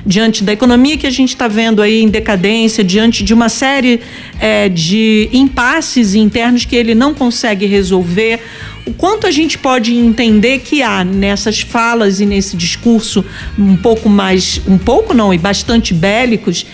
diante da economia que a gente está vendo aí em decadência, diante de uma série de impasses internos que ele não consegue resolver, o quanto a gente pode entender que há nessas falas e nesse discurso e bastante bélicos,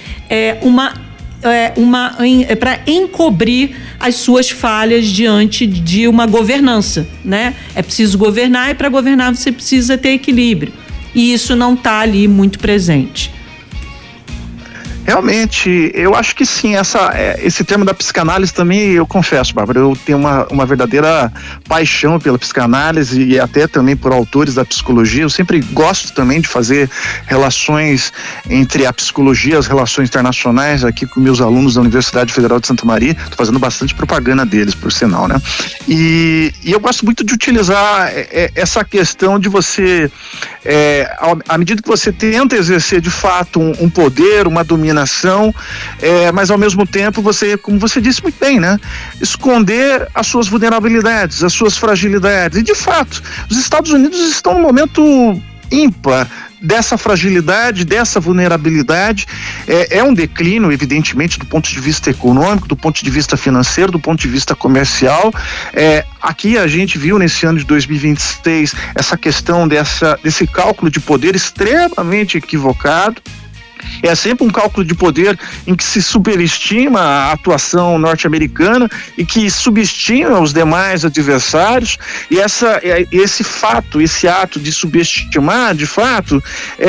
para encobrir as suas falhas diante de uma governança, né? É preciso governar, e para governar você precisa ter equilíbrio, e isso não está ali muito presente. Realmente, eu acho que sim, esse termo da psicanálise também, eu confesso, Bárbara, eu tenho uma verdadeira paixão pela psicanálise e até também por autores da psicologia. Eu sempre gosto também de fazer relações entre a psicologia e as relações internacionais aqui com meus alunos da Universidade Federal de Santa Maria. Estou fazendo bastante propaganda deles, por sinal, né? E eu gosto muito de utilizar essa questão de você, à medida que você tenta exercer de fato um poder, uma dominação, mas ao mesmo tempo você, como você disse muito bem, né, esconder as suas vulnerabilidades, as suas fragilidades. E de fato, os Estados Unidos estão num momento ímpar dessa fragilidade, dessa vulnerabilidade. É um declínio, evidentemente, do ponto de vista econômico, do ponto de vista financeiro, do ponto de vista comercial. Aqui a gente viu nesse ano de 2026 essa questão desse cálculo de poder extremamente equivocado. É sempre um cálculo de poder em que se superestima a atuação norte-americana e que subestima os demais adversários, e esse ato de subestimar, de fato,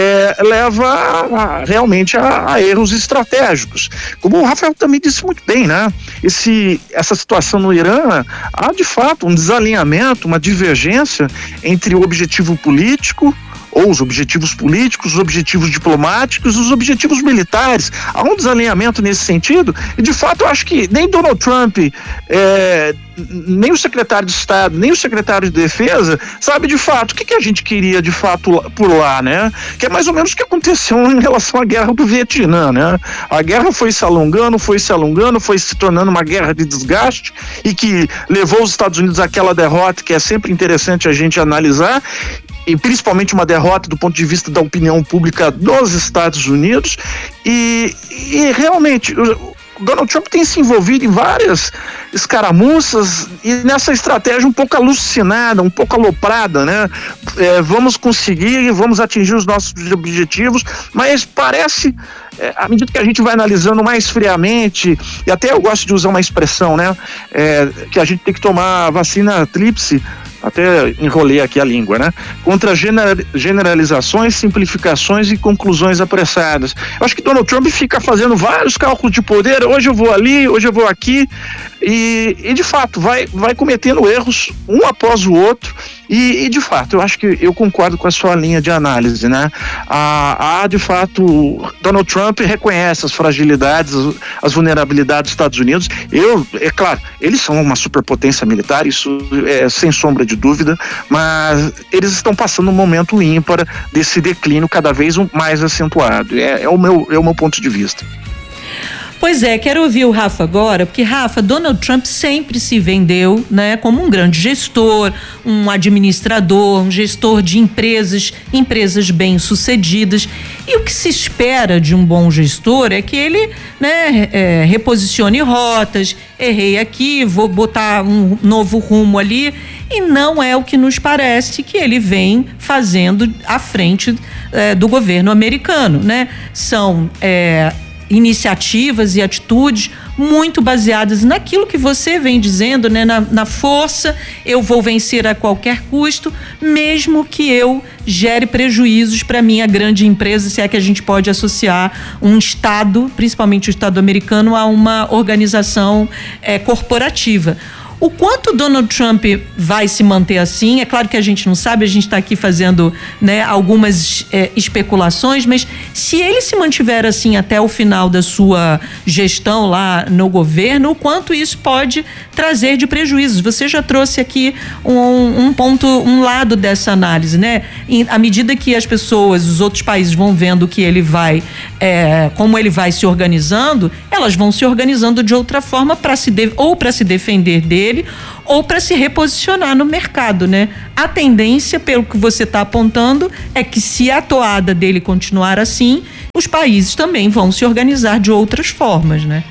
leva realmente a erros estratégicos. Como o Rafael também disse muito bem, né? Essa situação no Irã, há de fato um desalinhamento, uma divergência entre o objetivo político, ou os objetivos políticos, os objetivos diplomáticos, os objetivos militares. Há um desalinhamento nesse sentido, e de fato eu acho que nem Donald Trump, nem o secretário de Estado, nem o secretário de Defesa sabe de fato o que a gente queria de fato por lá, né? Que é mais ou menos o que aconteceu em relação à guerra do Vietnã, né? A guerra foi se alongando, foi se tornando uma guerra de desgaste, e que levou os Estados Unidos àquela derrota que é sempre interessante a gente analisar, e principalmente uma derrota do ponto de vista da opinião pública dos Estados Unidos, e realmente o Donald Trump tem se envolvido em várias escaramuças e nessa estratégia um pouco alucinada, um pouco aloprada, né? Vamos conseguir, vamos atingir os nossos objetivos, mas parece, à medida que a gente vai analisando mais friamente, e até eu gosto de usar uma expressão, né? Que a gente tem que tomar a vacina tríplice, até enrolei aqui a língua, né? Contra generalizações, simplificações e conclusões apressadas. Eu acho que Donald Trump fica fazendo vários cálculos de poder, hoje eu vou ali, hoje eu vou aqui, e de fato vai cometendo erros um após o outro, e de fato eu acho que eu concordo com a sua linha de análise, né? De fato, Donald Trump reconhece as fragilidades, as vulnerabilidades dos Estados Unidos. É claro, eles são uma superpotência militar, isso é sem sombra de dúvida, mas eles estão passando um momento ímpar desse declínio cada vez mais acentuado. É o meu ponto de vista. Pois é, quero ouvir o Rafa agora, porque, Rafa, Donald Trump sempre se vendeu, né, como um grande gestor, um administrador, um gestor de empresas bem-sucedidas. E o que se espera de um bom gestor é que ele, né, reposicione rotas, errei aqui, vou botar um novo rumo ali, e não é o que nos parece que ele vem fazendo à frente do governo americano, né? São iniciativas e atitudes muito baseadas naquilo que você vem dizendo, né? Na força, eu vou vencer a qualquer custo, mesmo que eu gere prejuízos para minha grande empresa, se é que a gente pode associar um Estado, principalmente o Estado americano, a uma organização corporativa. O quanto Donald Trump vai se manter assim, é claro que a gente não sabe, a gente está aqui fazendo, né, algumas especulações, mas se ele se mantiver assim até o final da sua gestão lá no governo, o quanto isso pode trazer de prejuízos. Você já trouxe aqui um ponto, um lado dessa análise, né? À medida que as pessoas, os outros países vão vendo que ele vai, como ele vai se organizando, elas vão se organizando de outra forma para se defender dele, ou para se reposicionar no mercado, né? A tendência, pelo que você está apontando, é que se a toada dele continuar assim, assim, os países também vão se organizar de outras formas, né?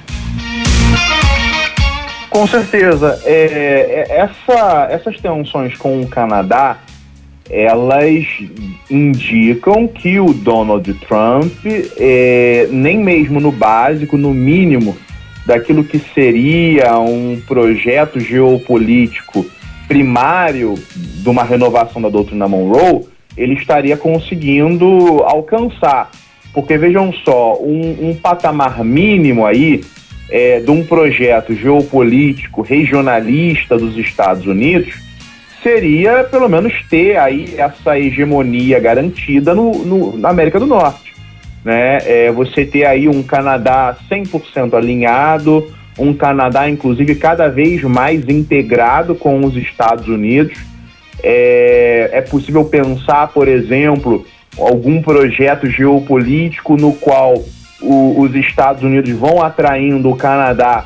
Com certeza. Essas tensões com o Canadá, elas indicam que o Donald Trump, nem mesmo no básico, no mínimo, daquilo que seria um projeto geopolítico primário de uma renovação da doutrina Monroe, ele estaria conseguindo alcançar. Porque, vejam só, um patamar mínimo aí de um projeto geopolítico regionalista dos Estados Unidos seria, pelo menos, ter aí essa hegemonia garantida na América do Norte, né? Você ter aí um Canadá 100% alinhado, um Canadá, inclusive, cada vez mais integrado com os Estados Unidos. É possível pensar, por exemplo, algum projeto geopolítico no qual os Estados Unidos vão atraindo o Canadá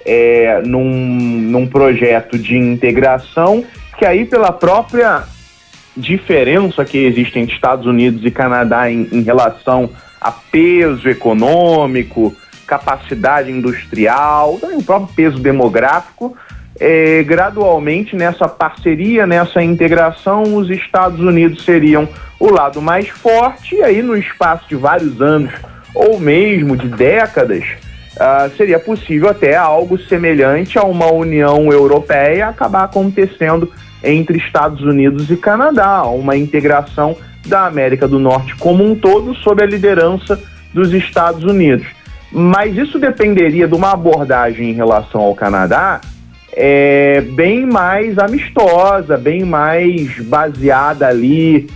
num projeto de integração, que aí, pela própria diferença que existe entre Estados Unidos e Canadá em relação a peso econômico, capacidade industrial, também o próprio peso demográfico, gradualmente nessa parceria, nessa integração, os Estados Unidos seriam o lado mais forte, e aí no espaço de vários anos ou mesmo de décadas, seria possível até algo semelhante a uma União Europeia acabar acontecendo entre Estados Unidos e Canadá, uma integração da América do Norte como um todo sob a liderança dos Estados Unidos. Mas isso dependeria de uma abordagem em relação ao Canadá bem mais amistosa, bem mais baseada ali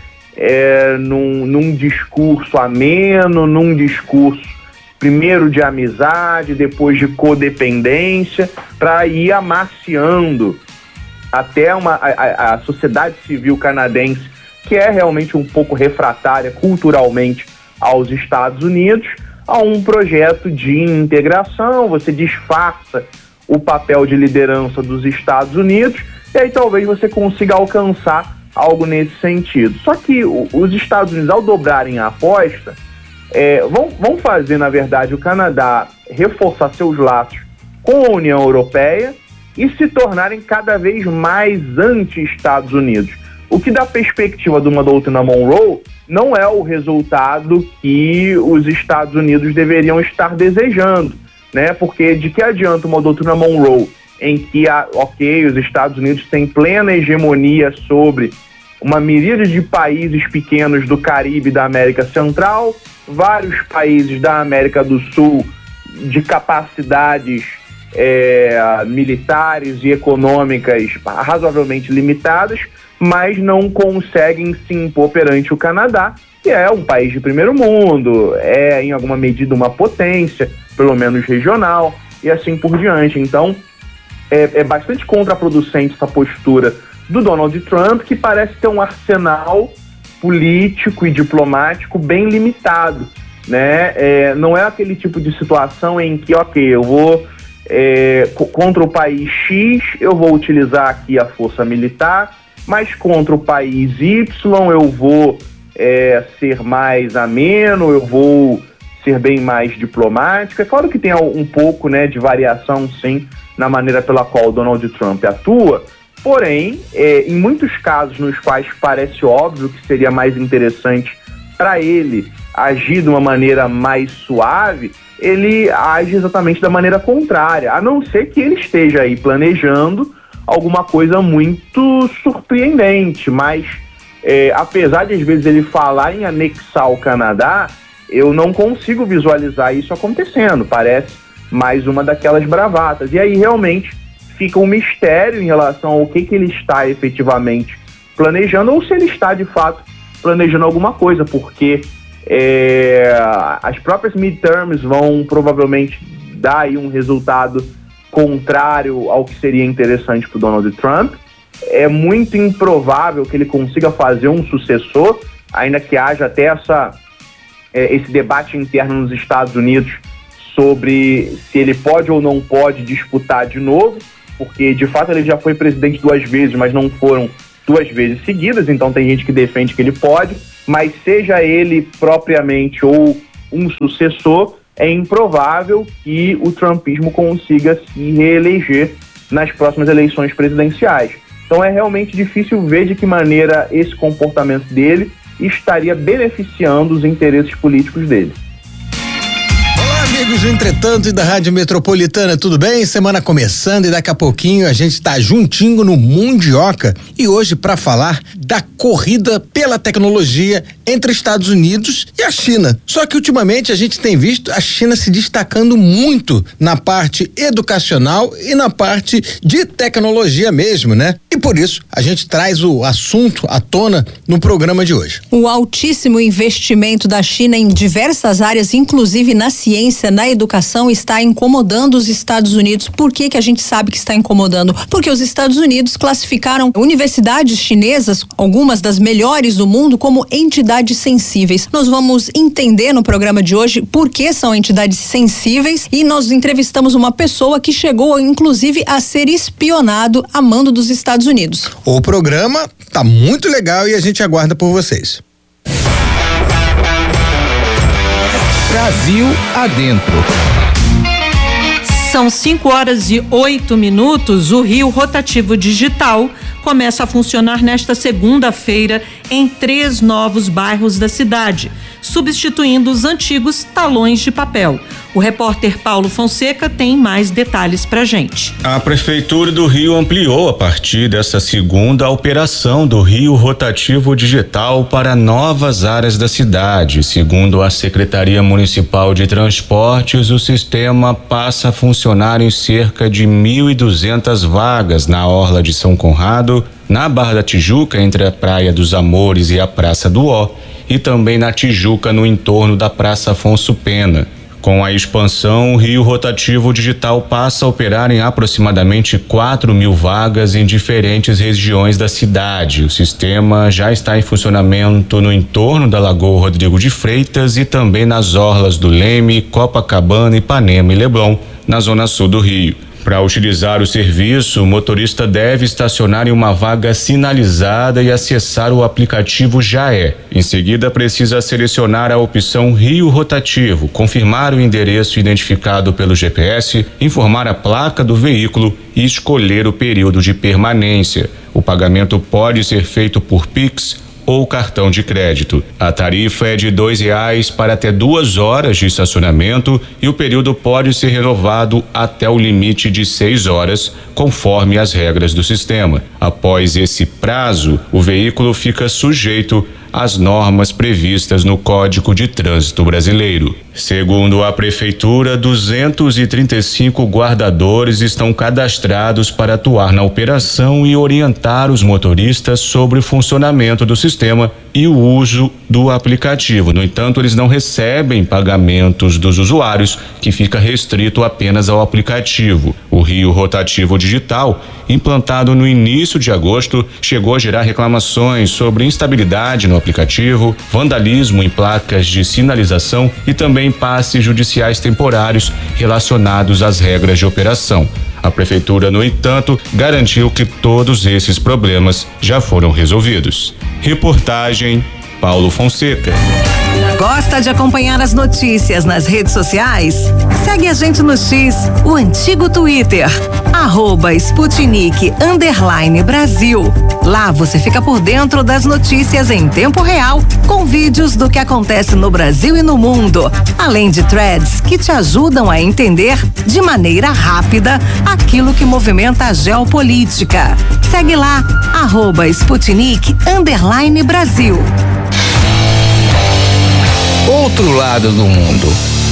num discurso ameno, num discurso primeiro de amizade, depois de codependência, para ir amaciando até a sociedade civil canadense, que é realmente um pouco refratária culturalmente aos Estados Unidos, a um projeto de integração. Você disfarça o papel de liderança dos Estados Unidos e aí talvez você consiga alcançar algo nesse sentido. Só que os Estados Unidos, ao dobrarem a aposta, vão fazer, na verdade, o Canadá reforçar seus laços com a União Europeia e se tornarem cada vez mais anti-Estados Unidos. O que, da perspectiva de uma doutrina Monroe, não é o resultado que os Estados Unidos deveriam estar desejando, né? Porque de que adianta uma doutrina Monroe em que, os Estados Unidos têm plena hegemonia sobre uma miríade de países pequenos do Caribe e da América Central, vários países da América do Sul de capacidades militares e econômicas razoavelmente limitadas, mas não conseguem se impor perante o Canadá, que é um país de primeiro mundo, em alguma medida uma potência, pelo menos regional, e assim por diante. Então, é bastante contraproducente essa postura do Donald Trump, que parece ter um arsenal político e diplomático bem limitado, né? Não é aquele tipo de situação em que, eu vou contra o país X, eu vou utilizar aqui a força militar, mas contra o país Y eu vou ser mais ameno, eu vou ser bem mais diplomático. É claro que tem um pouco, de variação, sim, na maneira pela qual o Donald Trump atua, porém, em muitos casos nos quais parece óbvio que seria mais interessante para ele agir de uma maneira mais suave, ele age exatamente da maneira contrária, a não ser que ele esteja aí planejando alguma coisa muito surpreendente, mas apesar de às vezes ele falar em anexar o Canadá, eu não consigo visualizar isso acontecendo, parece mais uma daquelas bravatas, e aí realmente fica um mistério em relação ao que ele está efetivamente planejando, ou se ele está de fato planejando alguma coisa, porque as próprias midterms vão provavelmente dar aí um resultado contrário ao que seria interessante para o Donald Trump. É muito improvável que ele consiga fazer um sucessor, ainda que haja até esse debate interno nos Estados Unidos sobre se ele pode ou não pode disputar de novo, porque de fato ele já foi presidente 2 vezes, mas não foram 2 vezes seguidas, então tem gente que defende que ele pode, mas seja ele propriamente ou um sucessor, é improvável que o trumpismo consiga se reeleger nas próximas eleições presidenciais. Então é realmente difícil ver de que maneira esse comportamento dele estaria beneficiando os interesses políticos dele. Olá, amigos do Entretanto e da Rádio Metropolitana, tudo bem? Semana começando e daqui a pouquinho a gente tá juntinho no Mundioca e hoje para falar da corrida pela tecnologia entre Estados Unidos e a China. Só que ultimamente a gente tem visto a China se destacando muito na parte educacional e na parte de tecnologia mesmo, né? E por isso a gente traz o assunto à tona no programa de hoje. O altíssimo investimento da China em diversas áreas, inclusive na ciência, na educação, está incomodando os Estados Unidos. Por que a gente sabe que está incomodando? Porque os Estados Unidos classificaram universidades chinesas, algumas das melhores do mundo, como entidades sensíveis. Nós vamos entender no programa de hoje por que são entidades sensíveis e nós entrevistamos uma pessoa que chegou, inclusive, a ser espionado a mando dos Estados Unidos. O programa tá muito legal e a gente aguarda por vocês. Brasil Adentro. São 5h08. O Rio Rotativo Digital começa a funcionar nesta segunda-feira em 3 novos bairros da cidade, substituindo os antigos talões de papel. O repórter Paulo Fonseca tem mais detalhes pra gente. A Prefeitura do Rio ampliou a partir desta segunda a operação do Rio Rotativo Digital para novas áreas da cidade. Segundo a Secretaria Municipal de Transportes, o sistema passa a funcionar em cerca de 1.200 vagas na Orla de São Conrado, na Barra da Tijuca, entre a Praia dos Amores e a Praça do Ó, e também na Tijuca, no entorno da Praça Afonso Pena. Com a expansão, o Rio Rotativo Digital passa a operar em aproximadamente 4.000 vagas em diferentes regiões da cidade. O sistema já está em funcionamento no entorno da Lagoa Rodrigo de Freitas e também nas orlas do Leme, Copacabana, Ipanema e Leblon, na zona sul do Rio. Para utilizar o serviço, o motorista deve estacionar em uma vaga sinalizada e acessar o aplicativo JAE. Em seguida, precisa selecionar a opção Rio Rotativo, confirmar o endereço identificado pelo GPS, informar a placa do veículo e escolher o período de permanência. O pagamento pode ser feito por Pix ou cartão de crédito. A tarifa é de R$2 para até 2 horas de estacionamento e o período pode ser renovado até o limite de 6 horas, conforme as regras do sistema. Após esse prazo, o veículo fica sujeito às normas previstas no Código de Trânsito Brasileiro. Segundo a Prefeitura, 235 guardadores estão cadastrados para atuar na operação e orientar os motoristas sobre o funcionamento do sistema e o uso do aplicativo. No entanto, eles não recebem pagamentos dos usuários, que fica restrito apenas ao aplicativo. O Rio Rotativo Digital, implantado no início de agosto, chegou a gerar reclamações sobre instabilidade no aplicativo, vandalismo em placas de sinalização e também passes judiciais temporários relacionados às regras de operação. A Prefeitura, no entanto, garantiu que todos esses problemas já foram resolvidos. Reportagem Paulo Fonseca. Gosta de acompanhar as notícias nas redes sociais? Segue a gente no X, o antigo Twitter, @Sputnik_Brasil. Lá você fica por dentro das notícias em tempo real, com vídeos do que acontece no Brasil e no mundo, além de threads que te ajudam a entender de maneira rápida aquilo que movimenta a geopolítica. Segue lá, @Sputnik_Brasil. Outro lado do mundo.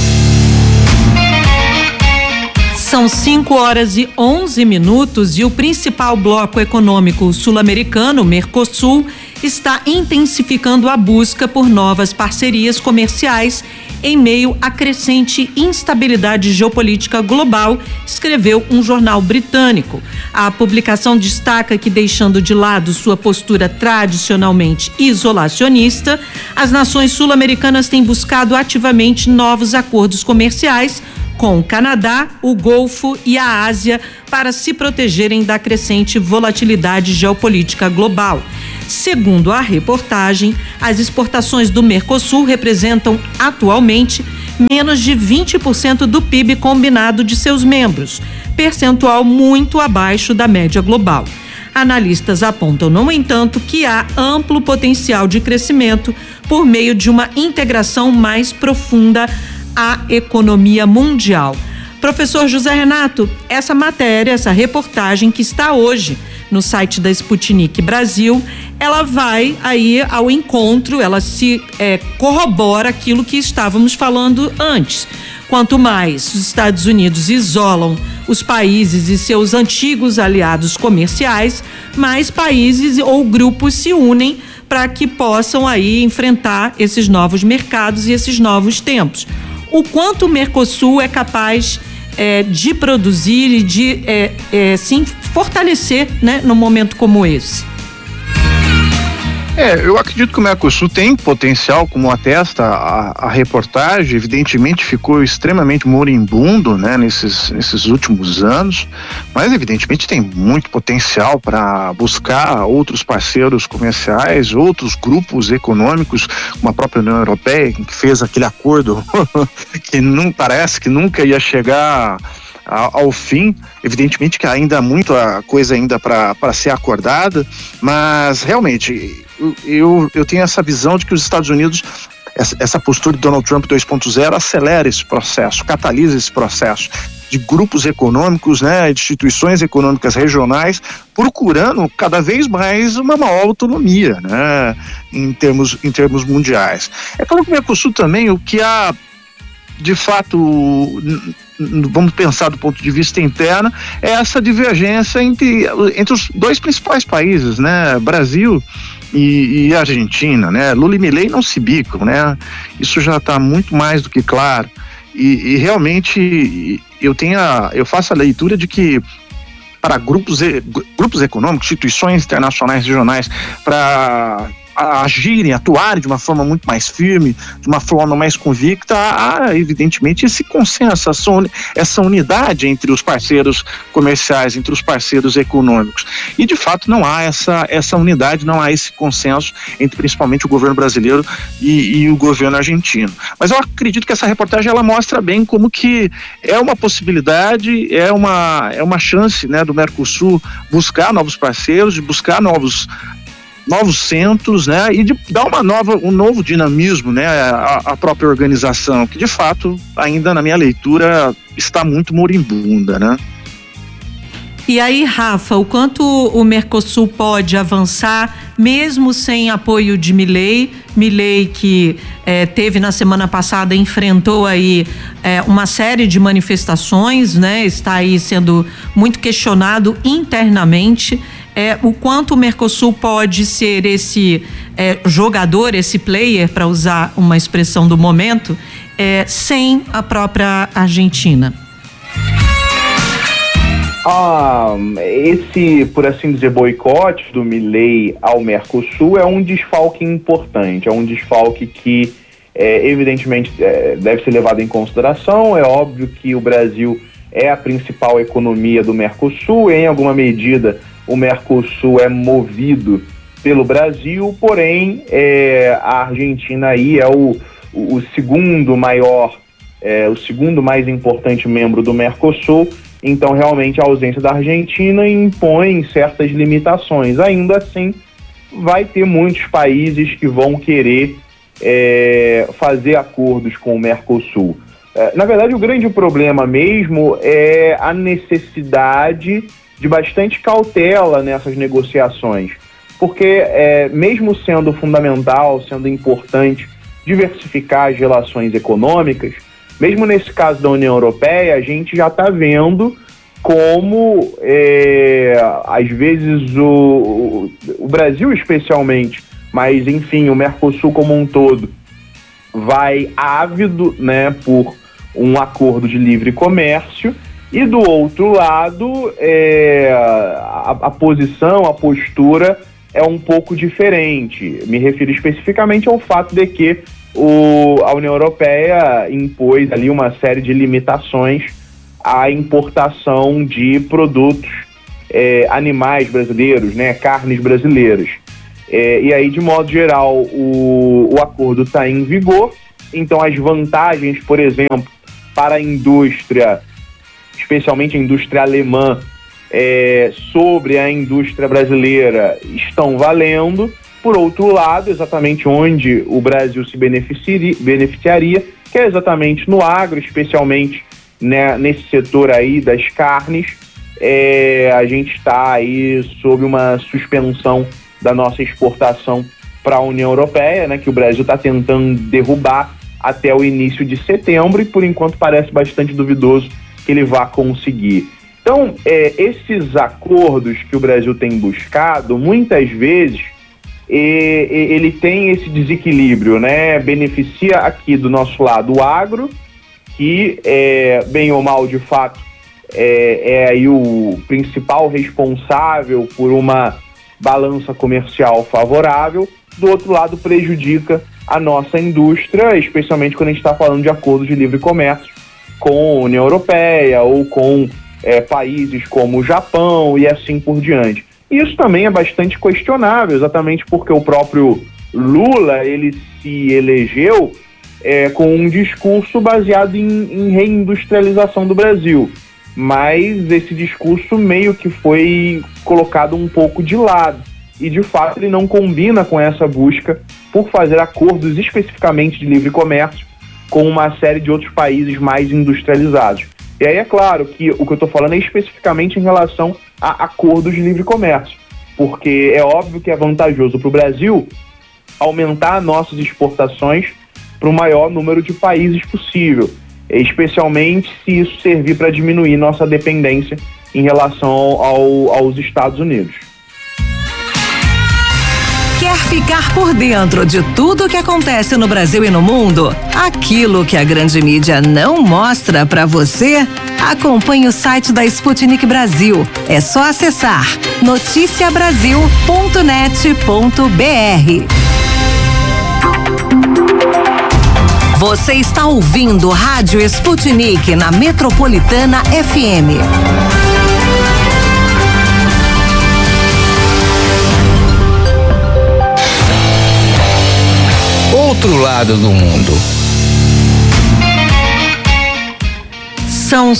São 5h11 e o principal bloco econômico sul-americano, Mercosul, está intensificando a busca por novas parcerias comerciais em meio à crescente instabilidade geopolítica global, escreveu um jornal britânico. A publicação destaca que, deixando de lado sua postura tradicionalmente isolacionista, as nações sul-americanas têm buscado ativamente novos acordos comerciais com o Canadá, o Golfo e a Ásia para se protegerem da crescente volatilidade geopolítica global. Segundo a reportagem, as exportações do Mercosul representam atualmente menos de 20% do PIB combinado de seus membros, percentual muito abaixo da média global. Analistas apontam, no entanto, que há amplo potencial de crescimento por meio de uma integração mais profunda à economia mundial. Professor José Renato, essa matéria, essa reportagem que está hoje no site da Sputnik Brasil, ela vai aí ao encontro, ela se corrobora aquilo que estávamos falando antes. Quanto mais os Estados Unidos isolam os países e seus antigos aliados comerciais, mais países ou grupos se unem para que possam aí enfrentar esses novos mercados e esses novos tempos. O quanto o Mercosul é capaz de produzir e de sim fortalecer, né, num momento como esse? Eu acredito que o Mercosul tem potencial, como atesta a reportagem. Evidentemente ficou extremamente moribundo, né, nesses últimos anos, mas evidentemente tem muito potencial para buscar outros parceiros comerciais, outros grupos econômicos, como a própria União Europeia, que fez aquele acordo que não parece que nunca ia chegar ao fim. Evidentemente que ainda há muita coisa ainda para ser acordada, mas realmente eu tenho essa visão de que os Estados Unidos, essa postura de Donald Trump 2.0 acelera esse processo, catalisa esse processo de grupos econômicos, né, de instituições econômicas regionais, procurando cada vez mais uma maior autonomia, né, em termos mundiais. É claro que o Mercosul também, o que há de fato, vamos pensar do ponto de vista interno, é essa divergência entre os dois principais países, né, Brasil e Argentina, né? Lula e Milei não se bicam, né? Isso já está muito mais do que claro. E realmente eu faço a leitura de que para grupos econômicos, instituições internacionais regionais, para agirem, atuarem de uma forma muito mais firme, de uma forma mais convicta, há evidentemente esse consenso, essa unidade entre os parceiros comerciais, entre os parceiros econômicos. E de fato não há essa unidade, não há esse consenso entre principalmente o governo brasileiro e o governo argentino. Mas eu acredito que essa reportagem ela mostra bem como que é uma possibilidade, é uma chance, né, do Mercosul buscar novos parceiros, de buscar novos centros, né, e de dar um novo dinamismo, né, à própria organização, que de fato, ainda na minha leitura, está muito moribunda, né. E aí, Rafa, o quanto o Mercosul pode avançar, mesmo sem apoio de Milei que teve na semana passada, enfrentou aí uma série de manifestações, né, está aí sendo muito questionado internamente, o quanto o Mercosul pode ser esse jogador, esse player, para usar uma expressão do momento, sem a própria Argentina. Esse, por assim dizer, boicote do Milei ao Mercosul é um desfalque importante, é um desfalque que evidentemente deve ser levado em consideração. É óbvio que o Brasil é a principal economia do Mercosul, em alguma medida o Mercosul é movido pelo Brasil, porém a Argentina aí é o segundo maior, o segundo mais importante membro do Mercosul. Então realmente a ausência da Argentina impõe certas limitações. Ainda assim, vai ter muitos países que vão querer fazer acordos com o Mercosul. Na verdade, o grande problema mesmo é a necessidade de bastante cautela nessas negociações, porque mesmo sendo fundamental, sendo importante diversificar as relações econômicas, mesmo nesse caso da União Europeia, a gente já está vendo como, às vezes, o Brasil especialmente, mas, enfim, o Mercosul como um todo, vai ávido, né, por um acordo de livre comércio, e do outro lado, a posição, a postura é um pouco diferente. Me refiro especificamente ao fato de que a União Europeia impôs ali uma série de limitações à importação de produtos animais brasileiros, né, carnes brasileiras. E aí, de modo geral, o acordo está em vigor. Então, as vantagens, por exemplo, para a indústria, especialmente a indústria alemã, sobre a indústria brasileira, estão valendo. Por outro lado, exatamente onde o Brasil se beneficiaria, que é exatamente no agro, especialmente, né, nesse setor aí das carnes. A gente está aí sob uma suspensão da nossa exportação para a União Europeia, né, que o Brasil está tentando derrubar até o início de setembro, e por enquanto parece bastante duvidoso que ele vá conseguir. Então, esses acordos que o Brasil tem buscado, muitas vezes, ele tem esse desequilíbrio, né? Beneficia aqui do nosso lado o agro, que, bem ou mal, de fato, é aí o principal responsável por uma balança comercial favorável. Do outro lado, prejudica a nossa indústria, especialmente quando a gente está falando de acordos de livre comércio com a União Europeia ou com países como o Japão e assim por diante. Isso também é bastante questionável, exatamente porque o próprio Lula, ele se elegeu com um discurso baseado em reindustrialização do Brasil, mas esse discurso meio que foi colocado um pouco de lado, e de fato ele não combina com essa busca por fazer acordos especificamente de livre comércio com uma série de outros países mais industrializados. E aí é claro que o que eu estou falando é especificamente em relação a acordos de livre comércio, porque é óbvio que é vantajoso para o Brasil aumentar nossas exportações para o maior número de países possível, especialmente se isso servir para diminuir nossa dependência em relação aos Estados Unidos. Quer ficar por dentro de tudo o que acontece no Brasil e no mundo? Aquilo que a grande mídia não mostra para você? Acompanhe o site da Sputnik Brasil. É só acessar noticiabrasil.net.br. Você está ouvindo Rádio Sputnik na Metropolitana FM. Outro lado do mundo. São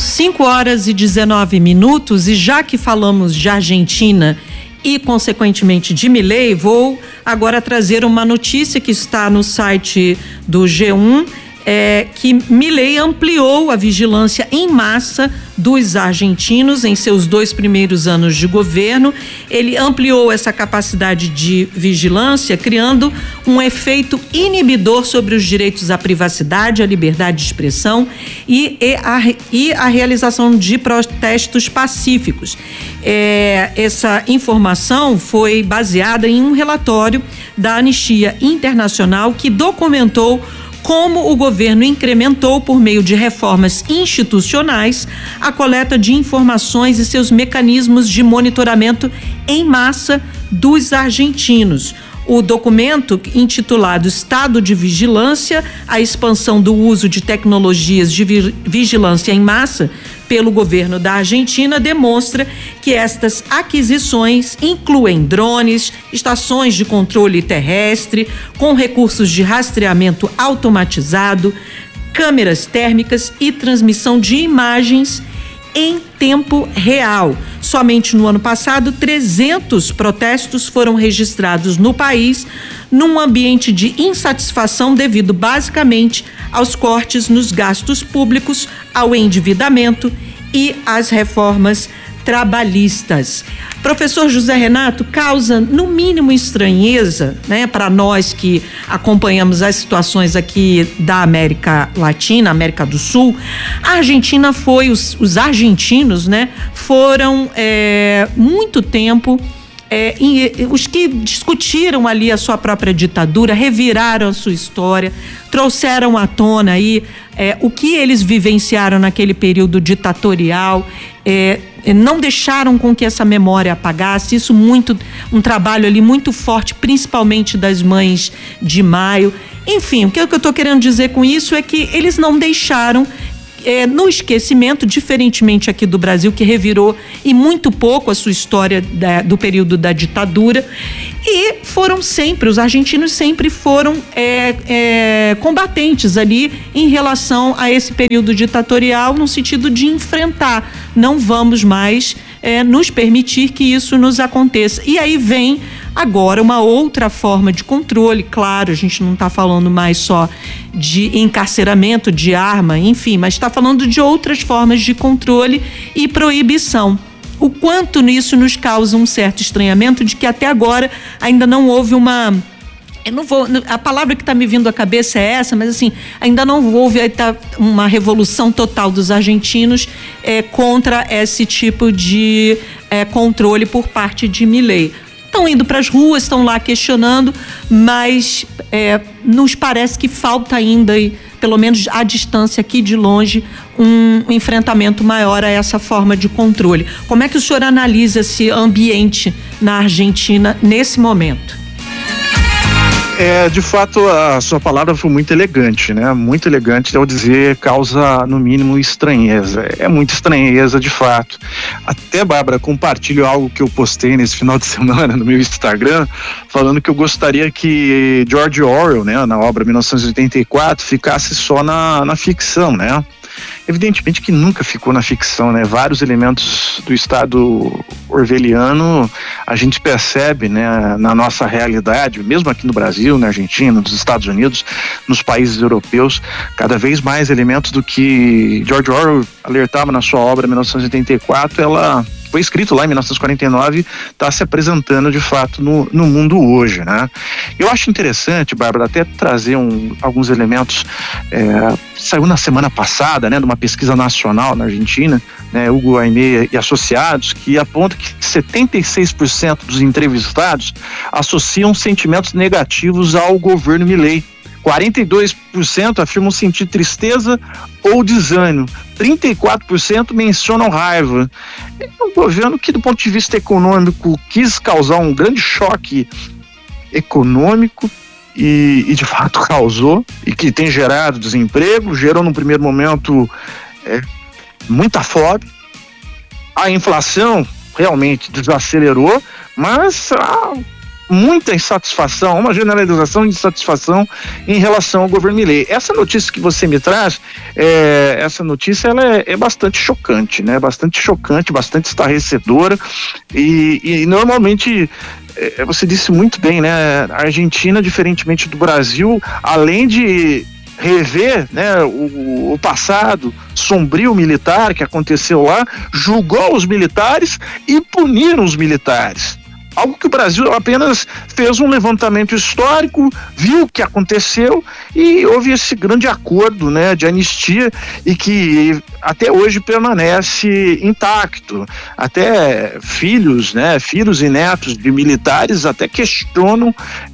5h19 e já que falamos de Argentina e, consequentemente, de Milei, vou agora trazer uma notícia que está no site do G1, que Milei ampliou a vigilância em massa dos argentinos em seus 2 primeiros anos de governo. Ele ampliou essa capacidade de vigilância, criando um efeito inibidor sobre os direitos à privacidade, à liberdade de expressão e a realização de protestos pacíficos. Essa informação foi baseada em um relatório da Anistia Internacional que documentou como o governo incrementou, por meio de reformas institucionais, a coleta de informações e seus mecanismos de monitoramento em massa dos argentinos. O documento, intitulado Estado de Vigilância, a expansão do uso de tecnologias de vigilância em massa pelo governo da Argentina, demonstra que estas aquisições incluem drones, estações de controle terrestre, com recursos de rastreamento automatizado, câmeras térmicas e transmissão de imagens em tempo real. Somente no ano passado, 300 protestos foram registrados no país, num ambiente de insatisfação devido basicamente aos cortes nos gastos públicos, ao endividamento e às reformas trabalhistas. Professor José Renato, causa no mínimo estranheza, né, para nós que acompanhamos as situações aqui da América Latina, América do Sul. A Argentina os argentinos, né, foram muito tempo os que discutiram ali a sua própria ditadura, reviraram a sua história, trouxeram à tona aí o que eles vivenciaram naquele período ditatorial, não deixaram com que essa memória apagasse. Isso um trabalho ali muito forte, principalmente das Mães de Maio. Enfim, o que eu estou querendo dizer com isso é que eles não deixaram no esquecimento, diferentemente aqui do Brasil, que revirou e muito pouco a sua história do período da ditadura. E os argentinos sempre foram combatentes ali em relação a esse período ditatorial, no sentido de enfrentar. Não vamos mais nos permitir que isso nos aconteça. E aí vem agora uma outra forma de controle. Claro, a gente não está falando mais só de encarceramento de arma, enfim, mas está falando de outras formas de controle e proibição. O quanto nisso nos causa um certo estranhamento de que até agora ainda não houve a palavra que está me vindo à cabeça é essa, mas assim, ainda não houve uma revolução total dos argentinos contra esse tipo de controle por parte de Milei. Estão indo para as ruas, estão lá questionando, mas nos parece que falta ainda, pelo menos à distância aqui de longe, um enfrentamento maior a essa forma de controle. Como é que o senhor analisa esse ambiente na Argentina nesse momento? De fato, a sua palavra foi muito elegante, né? Muito elegante, ao dizer, causa, no mínimo, estranheza. É muita estranheza, de fato. Até, Bárbara, compartilho algo que eu postei nesse final de semana no meu Instagram, falando que eu gostaria que George Orwell, né, na obra 1984, ficasse só na ficção, né? Evidentemente que nunca ficou na ficção, né? Vários elementos do Estado orwelliano a gente percebe, né, na nossa realidade, mesmo aqui no Brasil, na Argentina, nos Estados Unidos, nos países europeus, cada vez mais elementos do que George Orwell alertava na sua obra 1984, ela foi escrito lá em 1949, está se apresentando de fato no mundo hoje, né? Eu acho interessante, Bárbara, até trazer alguns elementos, saiu na semana passada, né, de uma pesquisa nacional na Argentina, né, Hugo Aimé e Associados, que aponta que 76% dos entrevistados associam sentimentos negativos ao governo Milei. 42% afirmam sentir tristeza ou desânimo. 34% mencionam raiva. É um governo que, do ponto de vista econômico, quis causar um grande choque econômico e de fato causou, e que tem gerado desemprego, gerou num primeiro momento muita fome. A inflação realmente desacelerou, mas muita insatisfação, uma generalização de insatisfação em relação ao governo Milei. Essa notícia que você me traz, essa notícia ela é bastante chocante, né? Bastante chocante, bastante estarrecedora e normalmente, você disse muito bem, né? A Argentina, diferentemente do Brasil, além de rever, né, o passado sombrio militar que aconteceu lá, julgou os militares e puniram os militares. Algo que o Brasil apenas fez um levantamento histórico, viu o que aconteceu e houve esse grande acordo, né, de anistia e que até hoje permanece intacto. Até filhos e netos de militares até questionam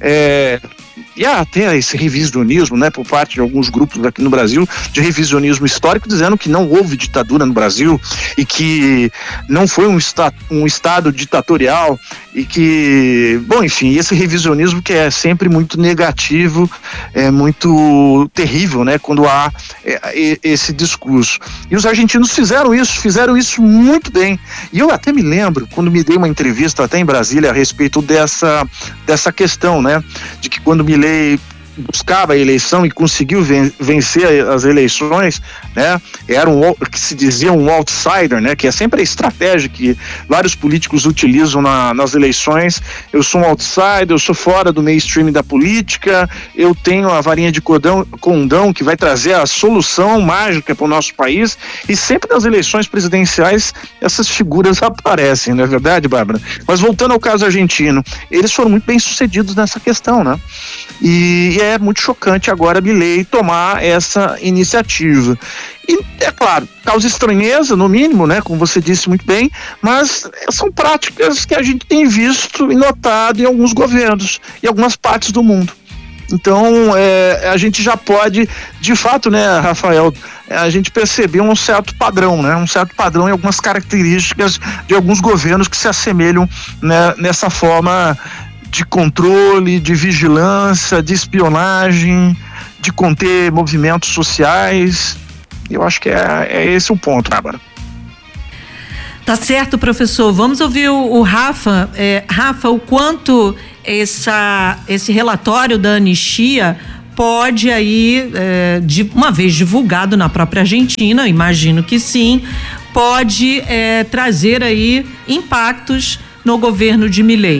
e há até esse revisionismo, né, por parte de alguns grupos aqui no Brasil, de revisionismo histórico, dizendo que não houve ditadura no Brasil e que não foi um estado ditatorial e que, bom, enfim, esse revisionismo que é sempre muito negativo, é muito terrível, né, quando há esse discurso. E os argentinos fizeram isso muito bem. E eu até me lembro, quando me dei uma entrevista até em Brasília a respeito dessa questão, né, de que quando Milei buscava a eleição e conseguiu vencer as eleições, né? Era que se dizia um outsider, né? Que é sempre a estratégia que vários políticos utilizam nas eleições. Eu sou um outsider, eu sou fora do mainstream da política, eu tenho a varinha de condão que vai trazer a solução mágica para o nosso país, e sempre nas eleições presidenciais essas figuras aparecem, não é verdade, Bárbara? Mas voltando ao caso argentino, eles foram muito bem sucedidos nessa questão, né? E é muito chocante agora Milei tomar essa iniciativa. E, é claro, causa estranheza, no mínimo, né, como você disse muito bem, mas são práticas que a gente tem visto e notado em alguns governos, em algumas partes do mundo. Então, a gente já pode, de fato, né, Rafael, a gente perceber um certo padrão, né, em algumas características de alguns governos que se assemelham, né, nessa forma de controle, de vigilância, de espionagem, de conter movimentos sociais. Eu acho que é esse o ponto, Bárbara. Tá certo, professor. Vamos ouvir o Rafa. Rafa, o quanto esse relatório da anistia pode aí, uma vez divulgado na própria Argentina, imagino que sim, pode trazer aí impactos no governo de Milei?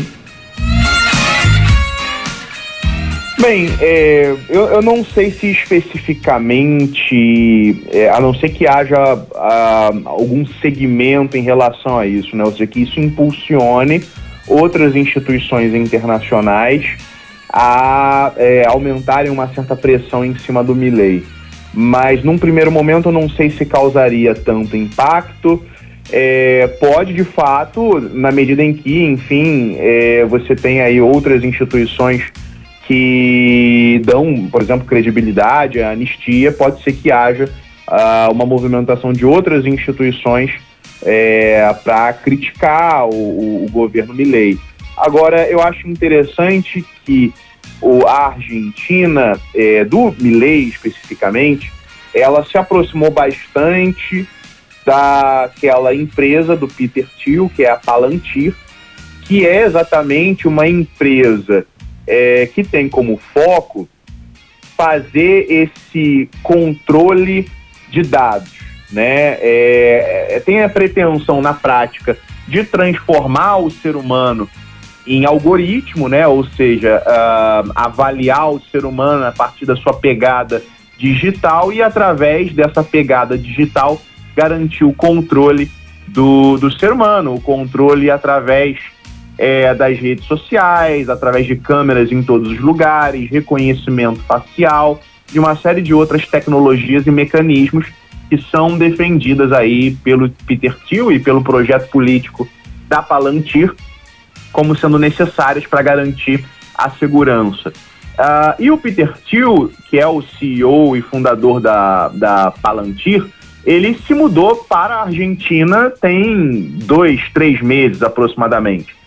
Bem, eu não sei se especificamente, a não ser que haja algum segmento em relação a isso, né? Ou seja, que isso impulsione outras instituições internacionais a aumentarem uma certa pressão em cima do Milei. Mas num primeiro momento eu não sei se causaria tanto impacto. Pode, de fato, na medida em que, enfim, você tem aí outras instituições que dão, por exemplo, credibilidade à anistia, pode ser que haja uma movimentação de outras instituições para criticar o governo Milei. Agora, eu acho interessante que a Argentina, do Milei especificamente, ela se aproximou bastante daquela empresa do Peter Thiel, que é a Palantir, que é exatamente uma empresa que tem como foco fazer esse controle de dados, né? Tem a pretensão na prática de transformar o ser humano em algoritmo, né? Ou seja, avaliar o ser humano a partir da sua pegada digital e, através dessa pegada digital, garantir o controle do ser humano, o controle através das redes sociais, através de câmeras em todos os lugares, reconhecimento facial, de uma série de outras tecnologias e mecanismos que são defendidas aí pelo Peter Thiel e pelo projeto político da Palantir como sendo necessárias para garantir a segurança. E o Peter Thiel, que é o CEO e fundador da Palantir, ele se mudou para a Argentina tem 2-3 meses aproximadamente.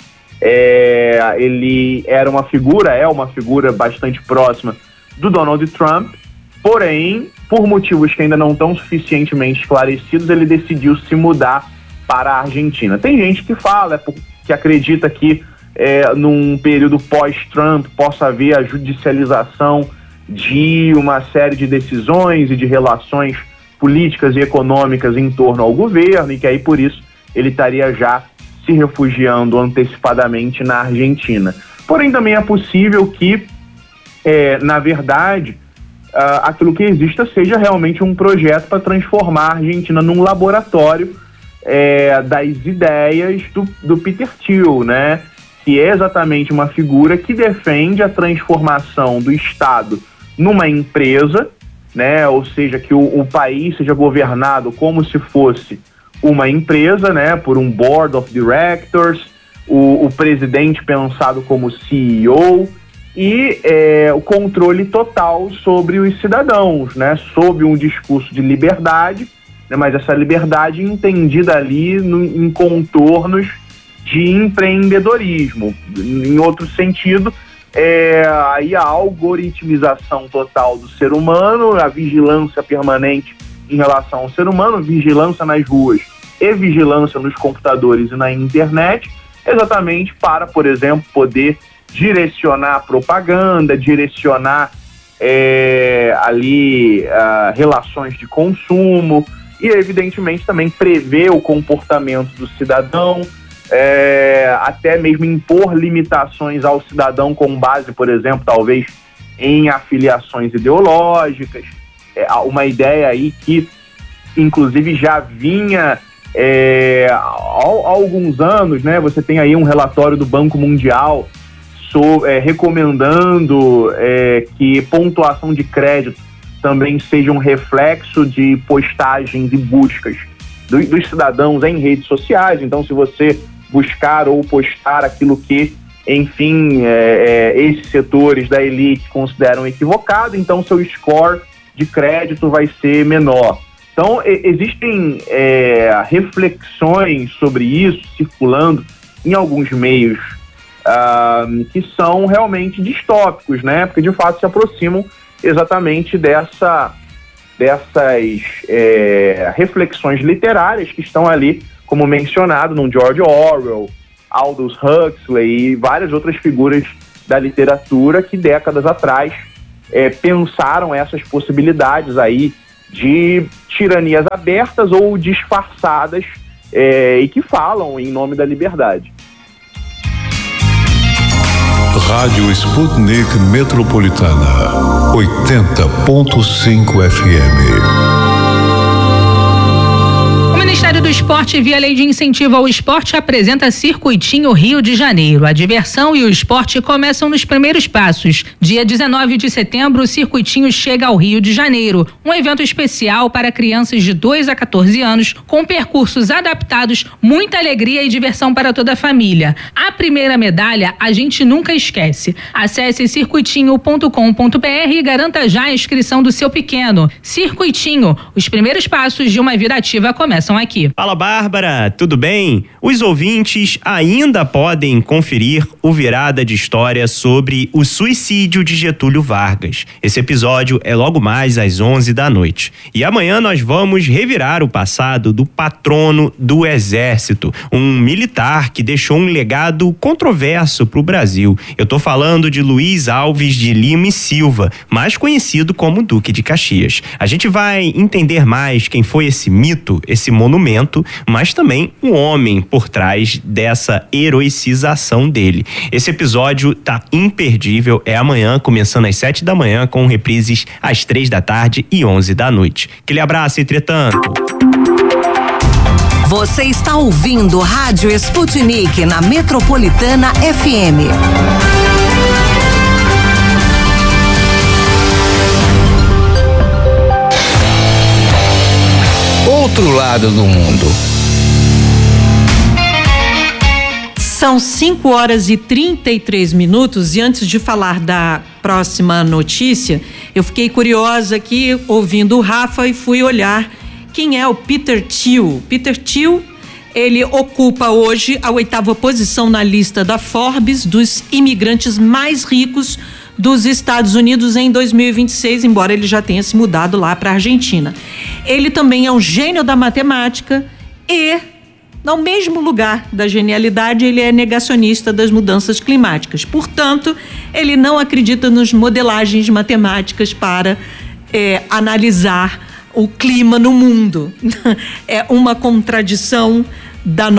Ele é uma figura bastante próxima do Donald Trump, porém, por motivos que ainda não estão suficientemente esclarecidos, ele decidiu se mudar para a Argentina. Tem gente que fala, que acredita que num período pós-Trump possa haver a judicialização de uma série de decisões e de relações políticas e econômicas em torno ao governo, e que aí por isso ele estaria já se refugiando antecipadamente na Argentina. Porém, também é possível que, na verdade, aquilo que exista seja realmente um projeto para transformar a Argentina num laboratório das ideias do Peter Thiel, né? Que é exatamente uma figura que defende a transformação do Estado numa empresa, né? Ou seja, que o país seja governado como se fosse uma empresa, né, por um board of directors, o presidente pensado como CEO e o controle total sobre os cidadãos, né, sob um discurso de liberdade, né, mas essa liberdade entendida ali em contornos de empreendedorismo. Em outro sentido, aí a algoritmização total do ser humano, a vigilância permanente em relação ao ser humano, vigilância nas ruas e vigilância nos computadores e na internet, exatamente para, por exemplo, poder direcionar propaganda, direcionar relações de consumo e, evidentemente, também prever o comportamento do cidadão, até mesmo impor limitações ao cidadão com base, por exemplo, talvez em afiliações ideológicas. Uma ideia aí que, inclusive, já vinha há alguns anos, né? Você tem aí um relatório do Banco Mundial recomendando que pontuação de crédito também seja um reflexo de postagens e buscas dos cidadãos em redes sociais. Então, se você buscar ou postar aquilo que, enfim, esses setores da elite consideram equivocado, então seu score de crédito vai ser menor. Então, existem reflexões sobre isso circulando em alguns meios que são realmente distópicos, né? Porque, de fato, se aproximam exatamente dessa dessas reflexões literárias que estão ali, como mencionado, no George Orwell, Aldous Huxley e várias outras figuras da literatura que décadas atrás pensaram essas possibilidades aí de tiranias abertas ou disfarçadas e que falam em nome da liberdade. Rádio Sputnik Metropolitana, 80.5 FM. O Ministério do Esporte, via Lei de Incentivo ao Esporte, apresenta Circuitinho Rio de Janeiro. A diversão e o esporte começam nos primeiros passos. Dia 19 de setembro, o Circuitinho chega ao Rio de Janeiro. Um evento especial para crianças de 2 a 14 anos, com percursos adaptados, muita alegria e diversão para toda a família. A primeira medalha a gente nunca esquece. Acesse circuitinho.com.br e garanta já a inscrição do seu pequeno. Circuitinho, os primeiros passos de uma vida ativa começam aqui. Fala, Bárbara, tudo bem? Os ouvintes ainda podem conferir o Virada de História sobre o suicídio de Getúlio Vargas. Esse episódio é logo mais às 11 da noite. E amanhã nós vamos revirar o passado do patrono do Exército, um militar que deixou um legado controverso para o Brasil. Eu tô falando de Luiz Alves de Lima e Silva, mais conhecido como Duque de Caxias. A gente vai entender mais quem foi esse mito, esse monumento, mas também o homem por trás dessa heroicização dele. Esse episódio tá imperdível, é amanhã, começando às 7 da manhã, com reprises às 3 da tarde e 11 da noite. Aquele abraço, entretanto. Você está ouvindo Rádio Sputnik na Metropolitana FM. Outro lado do mundo. São 5 horas e 33 minutos e antes de falar da próxima notícia, eu fiquei curiosa aqui ouvindo o Rafa e fui olhar quem é o Peter Thiel. Peter Thiel, ele ocupa hoje a 8ª posição na lista da Forbes dos imigrantes mais ricos dos Estados Unidos em 2026, embora ele já tenha se mudado lá para a Argentina. Ele também é um gênio da matemática e, no mesmo lugar da genialidade, ele é negacionista das mudanças climáticas. Portanto, ele não acredita nas modelagens matemáticas para analisar o clima no mundo. É uma contradição da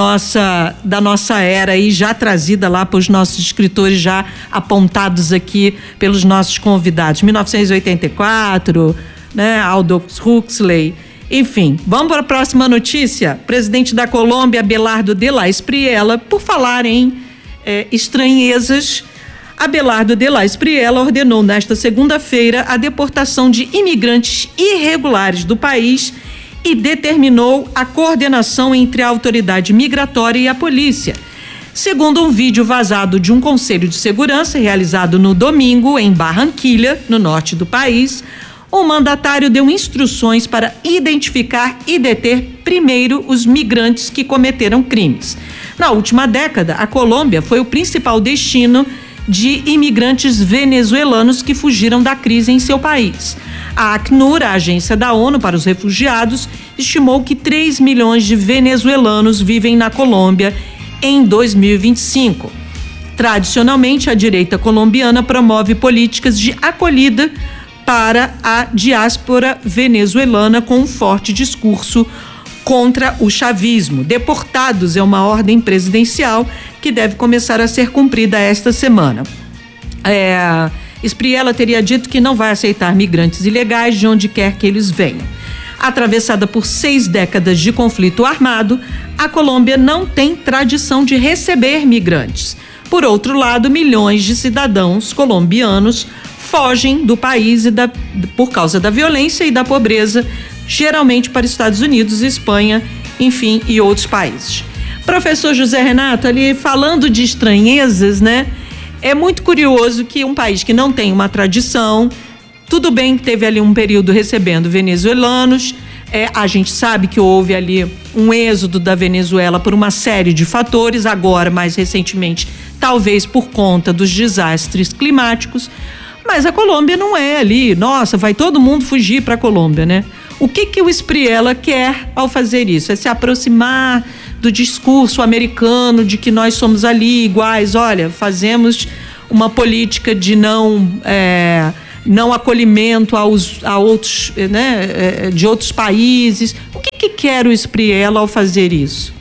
nossa era aí, já trazida lá para os nossos escritores, já apontados aqui pelos nossos convidados. 1984, né? Aldous Huxley. Enfim, vamos para a próxima notícia. Presidente da Colômbia, Abelardo de la Espriella, por falar em estranhezas, Abelardo de la Espriella ordenou nesta segunda-feira a deportação de imigrantes irregulares do país e determinou a coordenação entre a autoridade migratória e a polícia. Segundo um vídeo vazado de um conselho de segurança realizado no domingo em Barranquilla, no norte do país, o mandatário deu instruções para identificar e deter primeiro os migrantes que cometeram crimes. Na última década, a Colômbia foi o principal destino de imigrantes venezuelanos que fugiram da crise em seu país. A Acnur, a agência da ONU para os refugiados, estimou que 3 milhões de venezuelanos vivem na Colômbia em 2025. Tradicionalmente, a direita colombiana promove políticas de acolhida para a diáspora venezuelana com um forte discurso contra o chavismo. Deportados é uma ordem presidencial que deve começar a ser cumprida esta semana. Espriella teria dito que não vai aceitar migrantes ilegais de onde quer que eles venham. Atravessada por 6 décadas de conflito armado, a Colômbia não tem tradição de receber migrantes. Por outro lado, milhões de cidadãos colombianos fogem do país por causa da violência e da pobreza, geralmente para Estados Unidos, Espanha, enfim, e outros países. Professor José Renato, ali falando de estranhezas, né? É muito curioso que um país que não tem uma tradição, tudo bem que teve ali um período recebendo venezuelanos, a gente sabe que houve ali um êxodo da Venezuela por uma série de fatores, agora mais recentemente, talvez por conta dos desastres climáticos, Mas a Colômbia não é ali, nossa, vai todo mundo fugir para a Colômbia, né? O que o Espriella quer ao fazer isso? É se aproximar do discurso americano de que nós somos ali iguais, olha, fazemos uma política de não acolhimento a outros, né, de outros países. O que quer o Espriella ao fazer isso?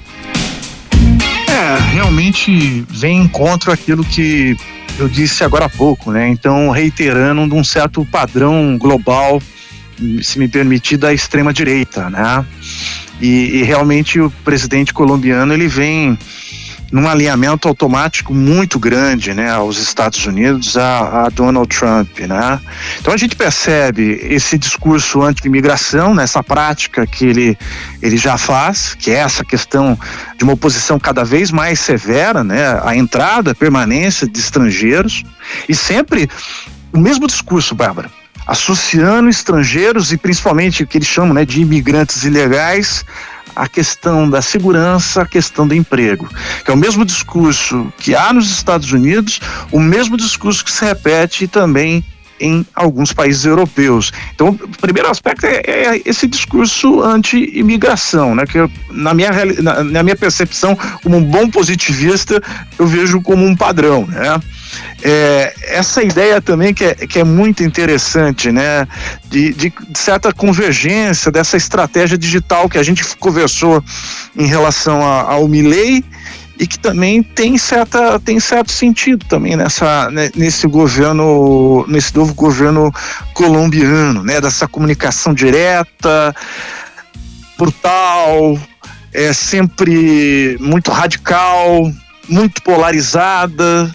Realmente vem em contra aquilo que eu disse agora há pouco, né? Então, reiterando um certo padrão global, se me permitir, da extrema direita, né? E realmente o presidente colombiano, ele vem num alinhamento automático muito grande, né, aos Estados Unidos, a Donald Trump, né? Então a gente percebe esse discurso anti-imigração, nessa prática que ele já faz, que é essa questão de uma oposição cada vez mais severa, né, à entrada, permanência de estrangeiros, e sempre o mesmo discurso, Bárbara, associando estrangeiros e principalmente o que eles chamam, né, de imigrantes ilegais, a questão da segurança, a questão do emprego, que é o mesmo discurso que há nos Estados Unidos, o mesmo discurso que se repete também em alguns países europeus. Então, o primeiro aspecto é esse discurso anti-imigração, né, que na minha percepção, como um bom positivista, eu vejo como um padrão, né? Essa ideia também que é muito interessante, né, de certa convergência dessa estratégia digital que a gente conversou em relação ao Milei, e que também tem certo sentido também nesse novo governo colombiano, né, dessa comunicação direta, brutal, sempre muito radical, muito polarizada.